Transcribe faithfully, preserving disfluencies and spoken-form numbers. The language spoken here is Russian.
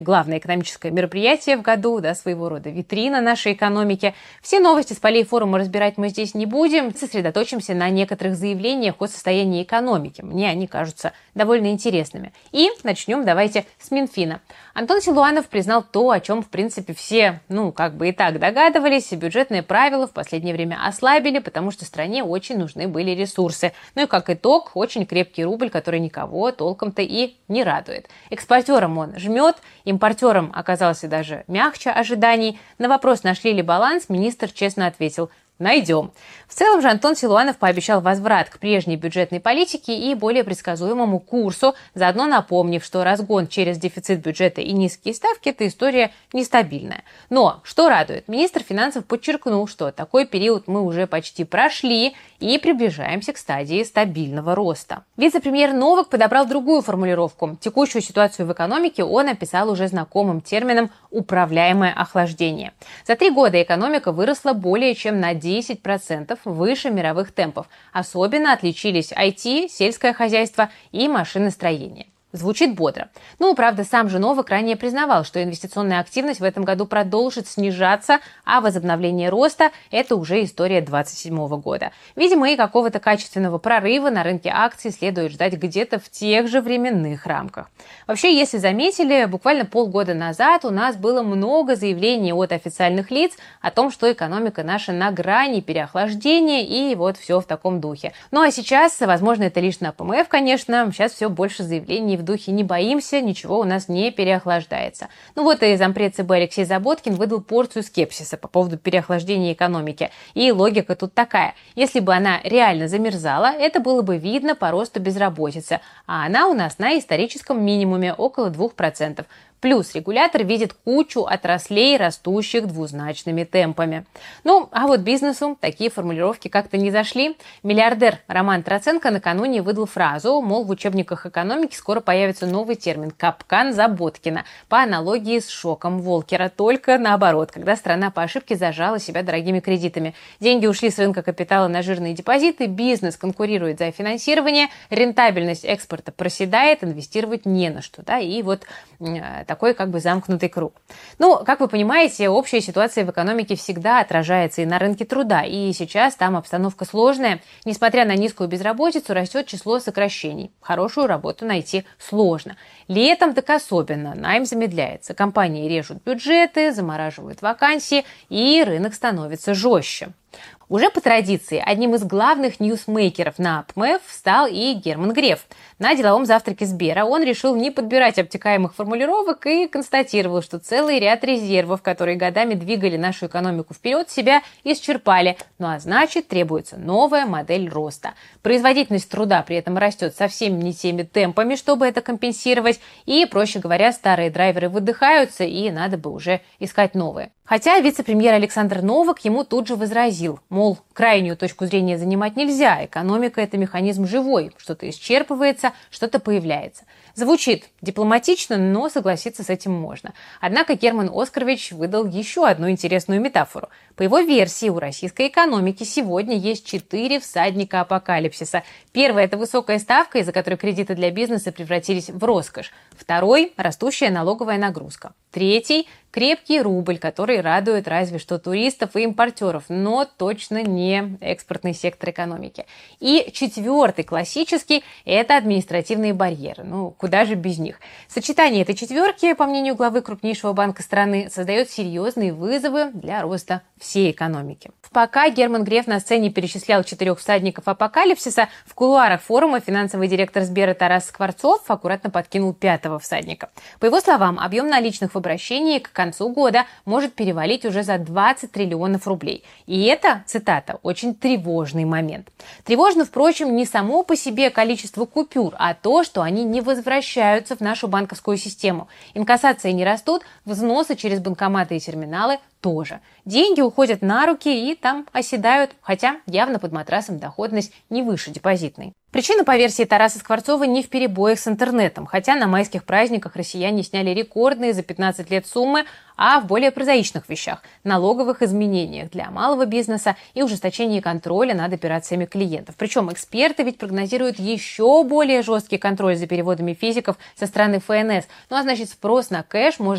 главное экономическое мероприятие в году, да, своего рода витрина нашей экономики. Все новости с полей форума разбирать мы здесь не будем, сосредоточимся на некоторых заявлениях о состоянии экономики. Мне они кажутся довольно интересными. И начнем давайте с Минфина. Антон Силуанов признал то, о чем, в принципе, все, ну, как бы и так догадывались. Бюджетные правила в последнее время ослабили, потому что стране очень нужны были ресурсы. Ну и как итог, очень крепкий рубль, который никого толком-то и не радует. Экспортерам он жмет, импортерам оказался даже мягче ожиданий. На вопрос, нашли ли баланс, министр честно ответил: найдем. В целом же Антон Силуанов пообещал возврат к прежней бюджетной политике и более предсказуемому курсу, заодно напомнив, что разгон через дефицит бюджета и низкие ставки – это история нестабильная. Но, что радует, министр финансов подчеркнул, что такой период мы уже почти прошли и приближаемся к стадии стабильного роста. Вице-премьер Новак подобрал другую формулировку. Текущую ситуацию в экономике он описал уже знакомым термином «управляемое охлаждение». За три года экономика выросла более чем на десять процентов выше мировых темпов. Особенно отличились ай ти, сельское хозяйство и машиностроение. Звучит бодро. Ну, правда, сам же Новак ранее признавал, что инвестиционная активность в этом году продолжит снижаться, а возобновление роста – это уже история двадцать седьмого года. Видимо, и какого-то качественного прорыва на рынке акций следует ждать где-то в тех же временных рамках. Вообще, если заметили, буквально полгода назад у нас было много заявлений от официальных лиц о том, что экономика наша на грани переохлаждения, и вот все в таком духе. Ну а сейчас, возможно, это лишь на ПМФ, конечно, сейчас все больше заявлений в духе «не боимся, ничего у нас не переохлаждается». Ну вот и зампред ЦБ Алексей Заботкин выдал порцию скепсиса по поводу переохлаждения экономики. И логика тут такая. Если бы она реально замерзала, это было бы видно по росту безработицы. А она у нас на историческом минимуме, около двух процентов. Плюс регулятор видит кучу отраслей, растущих двузначными темпами. Ну, а вот бизнесу такие формулировки как-то не зашли. Миллиардер Роман Троценко накануне выдал фразу, мол, в учебниках экономики скоро появится новый термин «капкан Заботкина», по аналогии с шоком Волкера, только наоборот, когда страна по ошибке зажала себя дорогими кредитами. Деньги ушли с рынка капитала на жирные депозиты, бизнес конкурирует за финансирование, рентабельность экспорта проседает, инвестировать не на что. Да? И вот такой как бы замкнутый круг. Ну, как вы понимаете, общая ситуация в экономике всегда отражается и на рынке труда, и сейчас там обстановка сложная. Несмотря на низкую безработицу, растет число сокращений. Хорошую работу найти сложно. Летом так особенно. Найм замедляется. Компании режут бюджеты, замораживают вакансии, и рынок становится жестче. Уже по традиции одним из главных ньюсмейкеров на ПМФ стал и Герман Греф. На деловом завтраке Сбера он решил не подбирать обтекаемых формулировок и констатировал, что целый ряд резервов, которые годами двигали нашу экономику вперед, себя исчерпали. Ну а значит, требуется новая модель роста. Производительность труда при этом растет совсем не теми темпами, чтобы это компенсировать. И, проще говоря, старые драйверы выдыхаются, и надо бы уже искать новые. Хотя вице-премьер Александр Новак ему тут же возразил, мол, крайнюю точку зрения занимать нельзя, экономика – это механизм живой, что-то исчерпывается, что-то появляется. Звучит дипломатично, но согласиться с этим можно. Однако Герман Оскарович выдал еще одну интересную метафору. По его версии, у российской экономики сегодня есть четыре всадника апокалипсиса. Первый – это высокая ставка, из-за которой кредиты для бизнеса превратились в роскошь. Второй – растущая налоговая нагрузка. Третий – крепкий рубль, который радует разве что туристов и импортеров, но точно не экспортный сектор экономики. И четвертый, классический, это административные барьеры. Ну, куда же без них? Сочетание этой четверки, по мнению главы крупнейшего банка страны, создает серьезные вызовы для роста всей экономики. Пока Герман Греф на сцене перечислял четырех всадников апокалипсиса, в кулуарах форума финансовый директор Сбера Тарас Скворцов аккуратно подкинул пятого всадника. По его словам, объем наличных в обращении к концу года может перевалить уже за двадцать триллионов рублей. И это, цитата, очень тревожный момент. Тревожно, впрочем, не само по себе количество купюр, а то, что они не возвращаются в нашу банковскую систему. Инкассации не растут, взносы через банкоматы и терминалы тоже. Деньги уходят на руки и там оседают, хотя явно под матрасом доходность не выше депозитной. Причина, по версии Тараса Скворцова, не в перебоях с интернетом, хотя на майских праздниках россияне сняли рекордные за пятнадцать лет суммы, а в более прозаичных вещах – налоговых изменениях для малого бизнеса и ужесточении контроля над операциями клиентов. Причем эксперты ведь прогнозируют еще более жесткий контроль за переводами физиков со стороны ФНС. Ну а значит, спрос на кэш может